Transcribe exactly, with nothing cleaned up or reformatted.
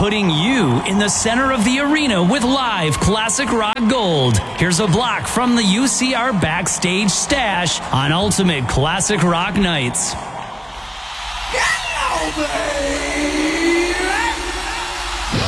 putting you in the center of the arena with live classic rock gold. Here's a block from the U C R Backstage Stash on Ultimate Classic Rock Nights. Hello, baby!